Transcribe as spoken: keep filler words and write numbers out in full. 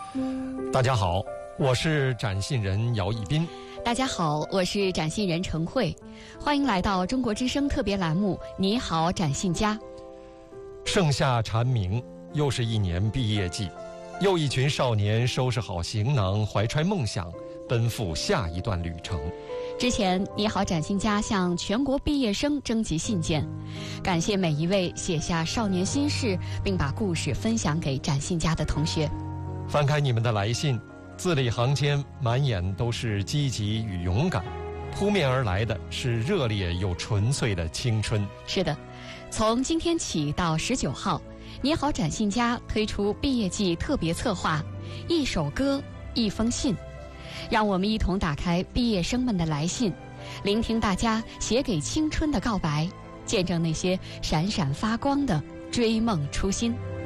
大家好，我是展信人姚一斌。 大家好，我是展信人陈慧，欢迎来到中国之声特别栏目《你好，展信家》。 盛夏蝉鸣，又是一年毕业季，又一群少年收拾好行囊，怀揣梦想，奔赴下一段旅程。 之前，你好，展信家向全国毕业生征集信件，感谢每一位写下少年心事，并把故事分享给展信家的同学。 翻开你们的来信，字里行间满眼都是积极与勇敢，扑面而来的是热烈又纯粹的青春。 是的，从今天起到十九号，你好，展信家推出毕业季特别策划，一首歌，一封信。让我们一同打开毕业生们的来信，聆听大家写给青春的告白，见证那些闪闪发光的追梦初心。